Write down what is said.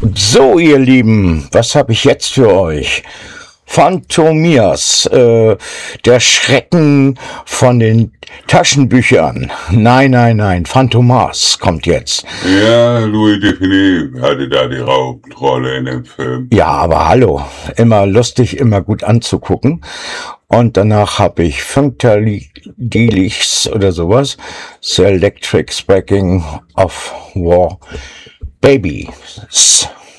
So, ihr Lieben, was habe ich jetzt für euch? Phantomias, der Schrecken von den Taschenbüchern. Nein, Phantomas kommt jetzt. Ja, Louis Define hatte da die Hauptrolle in dem Film. Ja, aber hallo, immer lustig, immer gut anzugucken. Und danach habe ich Funkadelics oder sowas, The Electric Sparking of War Babies.